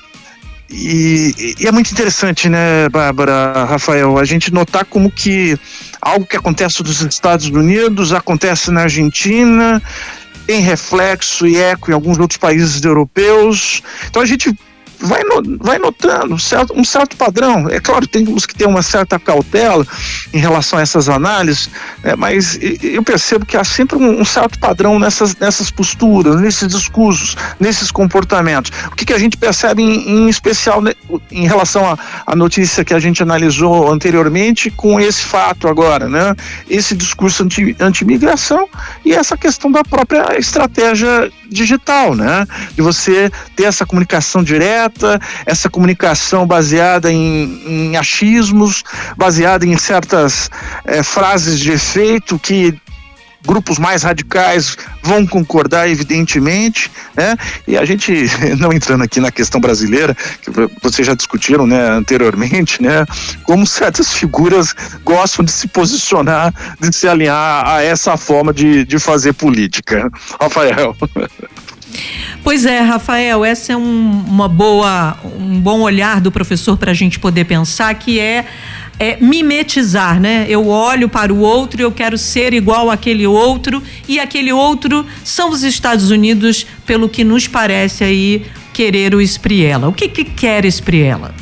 E é muito interessante, né, Bárbara, Rafael, a gente notar como que algo que acontece nos Estados Unidos acontece na Argentina, tem reflexo e eco em alguns outros países europeus. Então a gente vai notando um certo padrão. É claro, temos que ter uma certa cautela em relação a essas análises, né, mas eu percebo que há sempre um certo padrão nessas posturas, nesses discursos, nesses comportamentos. O que a gente percebe em especial, né, em relação à notícia que a gente analisou anteriormente com esse fato agora, né? Esse discurso anti-imigração e essa questão da própria estratégia digital, né? De você ter essa comunicação direta, essa comunicação baseada em achismos, baseada em certas frases de efeito que grupos mais radicais vão concordar, evidentemente, né? E a gente, não entrando aqui na questão brasileira, que vocês já discutiram, né, anteriormente, né, como certas figuras gostam de se posicionar, de se alinhar a essa forma de fazer política. Rafael. Pois é, Rafael, essa é um bom olhar do professor para a gente poder pensar, que é mimetizar, né? Eu olho para o outro e eu quero ser igual àquele outro, e aquele outro são os Estados Unidos, pelo que nos parece aí querer o Espriella. O que quer Espriella?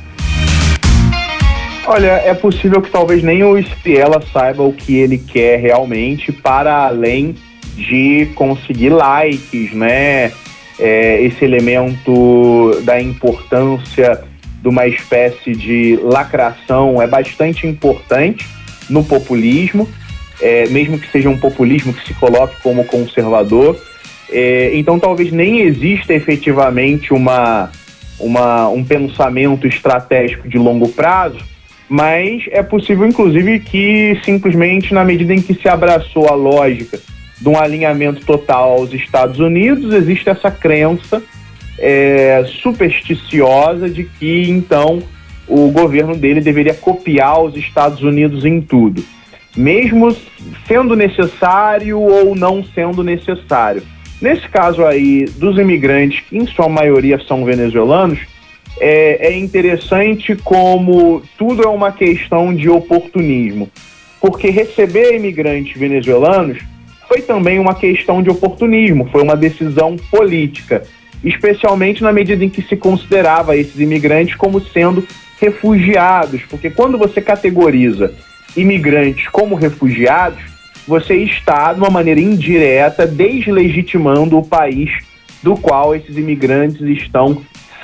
Olha, é possível que talvez nem o Espriella saiba o que ele quer realmente, para além de conseguir likes, né? Esse elemento da importância de uma espécie de lacração é bastante importante no populismo, mesmo que seja um populismo que se coloque como conservador. Então talvez nem exista efetivamente um pensamento estratégico de longo prazo, mas é possível inclusive que simplesmente, na medida em que se abraçou a lógica de um alinhamento total aos Estados Unidos, existe essa crença supersticiosa de que então o governo dele deveria copiar os Estados Unidos em tudo, mesmo sendo necessário ou não sendo necessário. Nesse caso aí dos imigrantes, que em sua maioria são venezuelanos, é interessante como tudo é uma questão de oportunismo, porque receber imigrantes venezuelanos foi também uma questão de oportunismo, foi uma decisão política, especialmente na medida em que se considerava esses imigrantes como sendo refugiados, porque quando você categoriza imigrantes como refugiados, você está, de uma maneira indireta, deslegitimando o país do qual esses imigrantes estão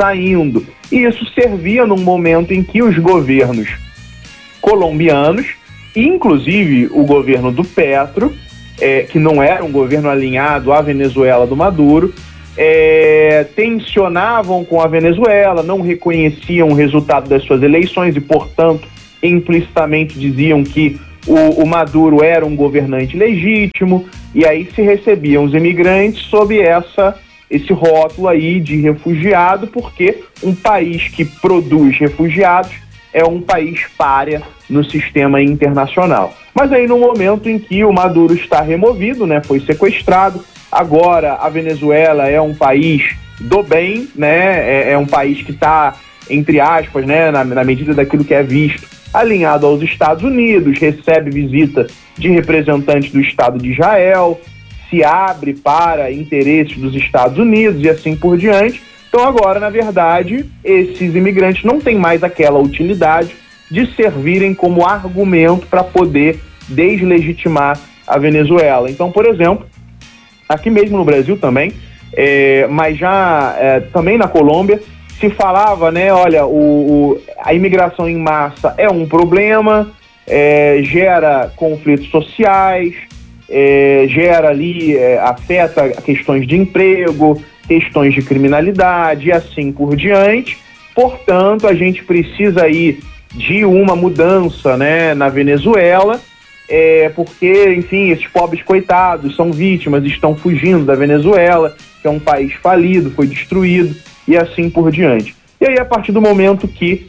saindo. E isso servia num momento em que os governos colombianos, inclusive o governo do Petro, que não era um governo alinhado à Venezuela do Maduro, tensionavam com a Venezuela, não reconheciam o resultado das suas eleições e, portanto, implicitamente diziam que o Maduro era um governante legítimo, e aí se recebiam os imigrantes sob esse rótulo aí de refugiado, porque um país que produz refugiados é um país pária no sistema internacional. Mas aí no momento em que o Maduro está removido, né, foi sequestrado, agora a Venezuela é um país do bem, né, é um país que está, entre aspas, né, na medida daquilo que é visto, alinhado aos Estados Unidos, recebe visita de representantes do Estado de Israel, se abre para interesses dos Estados Unidos e assim por diante. Então agora, na verdade, esses imigrantes não têm mais aquela utilidade de servirem como argumento para poder deslegitimar a Venezuela. Então, por exemplo, aqui mesmo no Brasil também, mas já também na Colômbia, se falava, né, olha, a imigração em massa é um problema, gera conflitos sociais, gera ali, afeta questões de emprego, questões de criminalidade e assim por diante. Portanto, a gente precisa aí de uma mudança, né, na Venezuela, porque, enfim, esses pobres coitados são vítimas, estão fugindo da Venezuela, que é um país falido, foi destruído, e assim por diante. E aí, a partir do momento que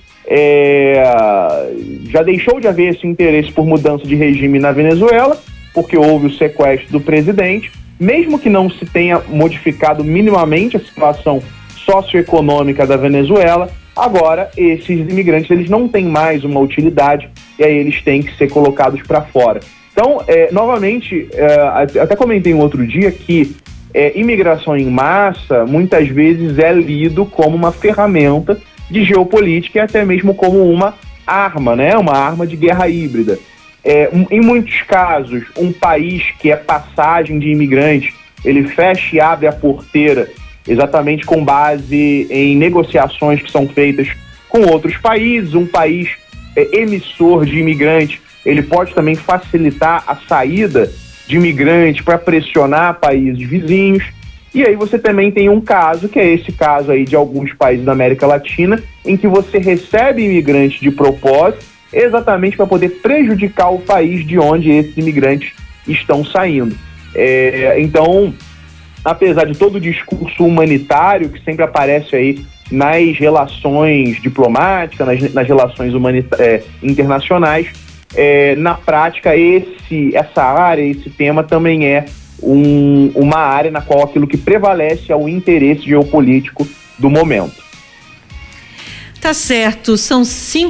já deixou de haver esse interesse por mudança de regime na Venezuela, porque houve o sequestro do presidente, mesmo que não se tenha modificado minimamente a situação socioeconômica da Venezuela, agora esses imigrantes eles não têm mais uma utilidade e aí eles têm que ser colocados para fora. Então, novamente, até comentei um outro dia que imigração em massa muitas vezes é lido como uma ferramenta de geopolítica e até mesmo como uma arma, né? Uma arma de guerra híbrida. Em muitos casos, um país que é passagem de imigrantes, ele fecha e abre a porteira exatamente com base em negociações que são feitas com outros países. Um país emissor de imigrantes, ele pode também facilitar a saída de imigrantes para pressionar países vizinhos. E aí você também tem um caso, que é esse caso aí de alguns países da América Latina, em que você recebe imigrantes de propósito, exatamente para poder prejudicar o país de onde esses imigrantes estão saindo. Então, apesar de todo o discurso humanitário que sempre aparece aí nas relações diplomáticas, nas relações internacionais, na prática essa área, esse tema também é uma área na qual aquilo que prevalece é o interesse geopolítico do momento. Tá certo, são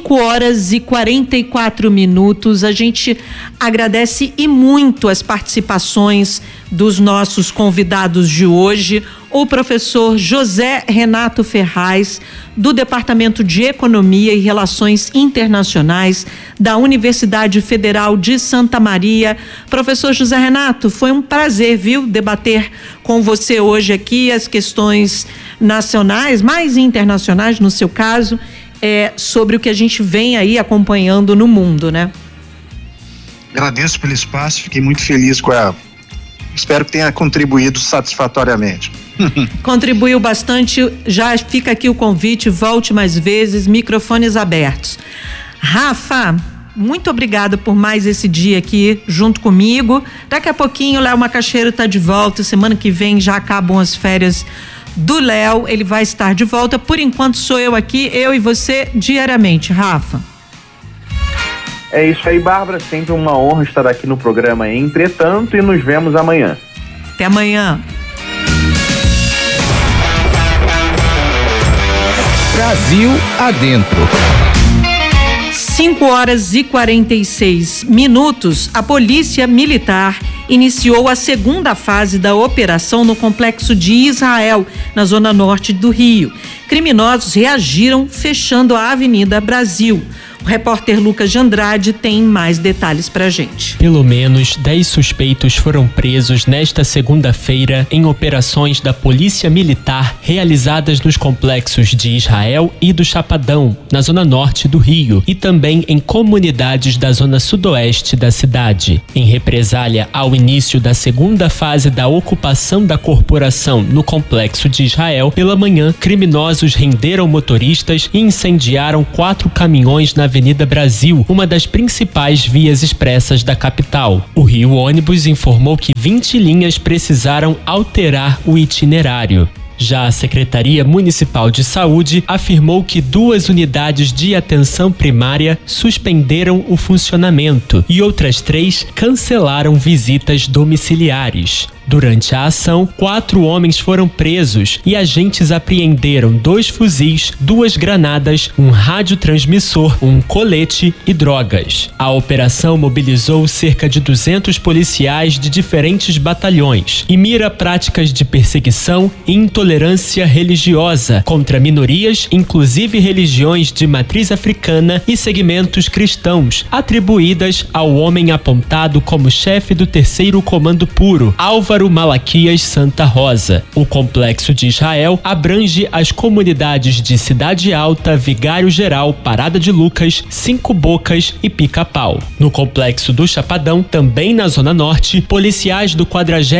5h44. A gente agradece e muito as participações dos nossos convidados de hoje. O professor José Renato Ferraz, do Departamento de Economia e Relações Internacionais da Universidade Federal de Santa Maria. Professor José Renato, foi um prazer, viu, debater com você hoje aqui as questões nacionais, mais internacionais no seu caso, sobre o que a gente vem aí acompanhando no mundo, né? Agradeço pelo espaço, fiquei muito feliz espero que tenha contribuído satisfatoriamente. Contribuiu bastante, já fica aqui o convite, volte mais vezes, microfones abertos. Rafa, muito obrigada por mais esse dia aqui junto comigo. Daqui a pouquinho o Léo Macaxeiro está de volta, semana que vem já acabam as férias do Léo, ele vai estar de volta. Por enquanto sou eu aqui, eu e você diariamente. Rafa. É isso aí, Bárbara, sempre uma honra estar aqui no programa Entretanto, e nos vemos amanhã. Até amanhã. Brasil Adentro. 5h46. A Polícia Militar iniciou a segunda fase da operação no complexo de Israel, na zona norte do Rio. Criminosos reagiram fechando a Avenida Brasil. O repórter Lucas de Andrade tem mais detalhes pra gente. Pelo menos 10 suspeitos foram presos nesta segunda-feira em operações da Polícia Militar realizadas nos complexos de Israel e do Chapadão, na zona norte do Rio, e também em comunidades da zona sudoeste da cidade. Em represália ao início da segunda fase da ocupação da corporação no complexo de Israel, pela manhã, criminosos renderam motoristas e incendiaram 4 caminhões na Avenida Brasil, uma das principais vias expressas da capital. O Rio Ônibus informou que 20 linhas precisaram alterar o itinerário. Já a Secretaria Municipal de Saúde afirmou que 2 unidades de atenção primária suspenderam o funcionamento e outras 3 cancelaram visitas domiciliares. Durante a ação, 4 homens foram presos e agentes apreenderam 2 fuzis, 2 granadas, um radiotransmissor, um colete e drogas. A operação mobilizou cerca de 200 policiais de diferentes batalhões e mira práticas de perseguição e intolerância religiosa contra minorias, inclusive religiões de matriz africana e segmentos cristãos, atribuídas ao homem apontado como chefe do 3º Comando Puro, Álvaro Malaquias Santa Rosa. O complexo de Israel abrange as comunidades de Cidade Alta, Vigário Geral, Parada de Lucas, 5 Bocas e Pica-Pau. No complexo do Chapadão, também na Zona Norte, policiais do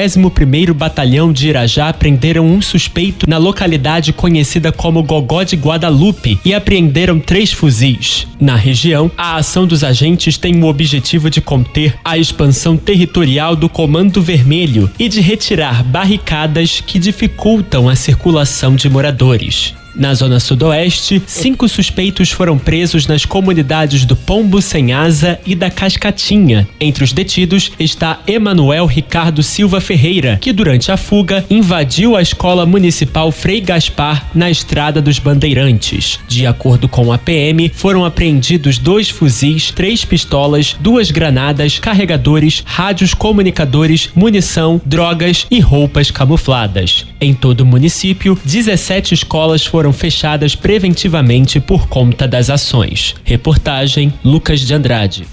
41º Batalhão de Irajá prenderam um suspeito na localidade conhecida como Gogó de Guadalupe e apreenderam 3 fuzis. Na região, a ação dos agentes tem o objetivo de conter a expansão territorial do Comando Vermelho e de retirar barricadas que dificultam a circulação de moradores. Na zona sudoeste, 5 suspeitos foram presos nas comunidades do Pombo Sem Asa e da Cascatinha. Entre os detidos está Emanuel Ricardo Silva Ferreira, que durante a fuga invadiu a Escola Municipal Frei Gaspar na Estrada dos Bandeirantes. De acordo com a PM, foram apreendidos 2 fuzis, 3 pistolas, 2 granadas, carregadores, rádios comunicadores, munição, drogas e roupas camufladas. Em todo o município, 17 escolas foram fechadas preventivamente por conta das ações. Reportagem Lucas de Andrade.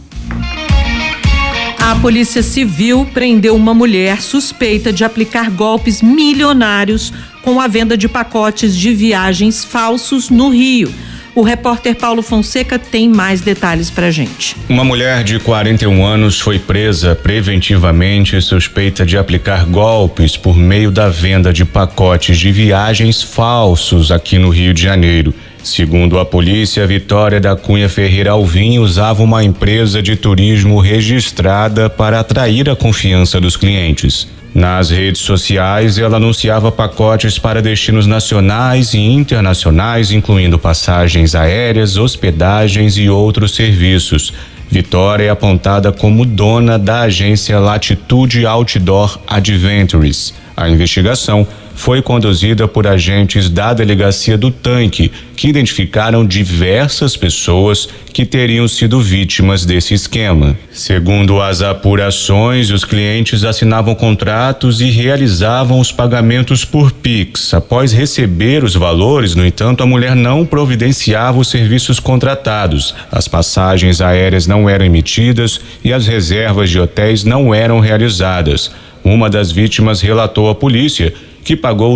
A Polícia Civil prendeu uma mulher suspeita de aplicar golpes milionários com a venda de pacotes de viagens falsos no Rio. O repórter Paulo Fonseca tem mais detalhes pra gente. Uma mulher de 41 anos foi presa preventivamente suspeita de aplicar golpes por meio da venda de pacotes de viagens falsos aqui no Rio de Janeiro. Segundo a polícia, Vitória da Cunha Ferreira Alvim usava uma empresa de turismo registrada para atrair a confiança dos clientes. Nas redes sociais, ela anunciava pacotes para destinos nacionais e internacionais, incluindo passagens aéreas, hospedagens e outros serviços. Vitória é apontada como dona da agência Latitude Outdoor Adventures. A investigação foi conduzida por agentes da Delegacia do Tanque, que identificaram diversas pessoas que teriam sido vítimas desse esquema. Segundo as apurações, os clientes assinavam contratos e realizavam os pagamentos por Pix. Após receber os valores, no entanto, a mulher não providenciava os serviços contratados. As passagens aéreas não eram emitidas e as reservas de hotéis não eram realizadas. Uma das vítimas relatou à polícia que pagou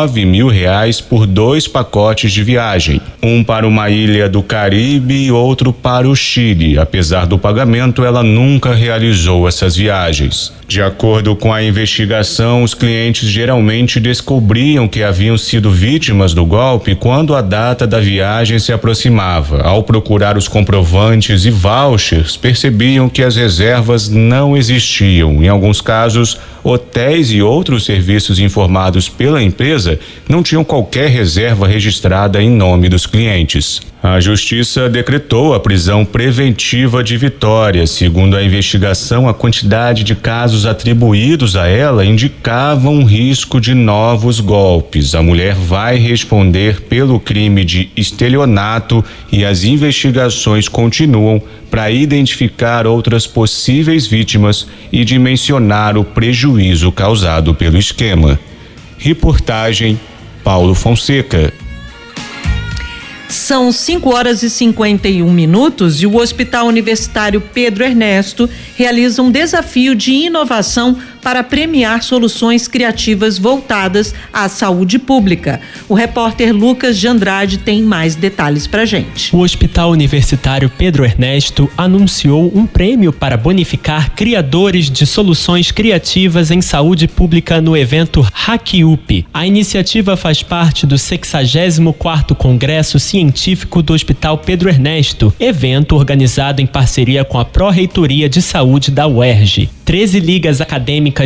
R$9.000 por 2 pacotes de viagem, um para uma ilha do Caribe e outro para o Chile. Apesar do pagamento, ela nunca realizou essas viagens. De acordo com a investigação, os clientes geralmente descobriam que haviam sido vítimas do golpe quando a data da viagem se aproximava. Ao procurar os comprovantes e vouchers, percebiam que as reservas não existiam. Em alguns casos, hotéis e outros serviços informados pela empresa não tinham qualquer reserva registrada em nome dos clientes. A Justiça decretou a prisão preventiva de Vitória. Segundo a investigação, a quantidade de casos atribuídos a ela indicavam um risco de novos golpes. A mulher vai responder pelo crime de estelionato e as investigações continuam para identificar outras possíveis vítimas e dimensionar o prejuízo causado pelo esquema. Reportagem Paulo Fonseca. São 5h51 e o Hospital Universitário Pedro Ernesto realiza um desafio de inovação para premiar soluções criativas voltadas à saúde pública. O repórter Lucas de Andrade tem mais detalhes pra gente. O Hospital Universitário Pedro Ernesto anunciou um prêmio para bonificar criadores de soluções criativas em saúde pública no evento HackUp. A iniciativa faz parte do 64º Congresso Científico do Hospital Pedro Ernesto, evento organizado em parceria com a Pró-Reitoria de Saúde da UERJ. 13 ligas acadêmicas